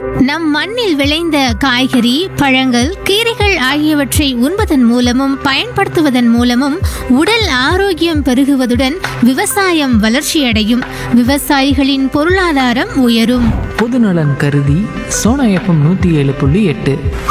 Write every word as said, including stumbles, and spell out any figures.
நம் மண்ணில் விளைந்த காய்கறி, பழங்கள், கீரைகள் ஆகியவற்றை உண்பதன் மூலமும் பயன்படுத்துவதன் மூலமும் உடல் ஆரோக்கியம் பெருகுவதுடன் விவசாயம் வளர்ச்சியடையும், விவசாயிகளின் பொருளாதாரம் உயரும். பொதுநலன் கருதி சோனா எஃப்எம் நூற்றி ஏழு புள்ளி எட்டு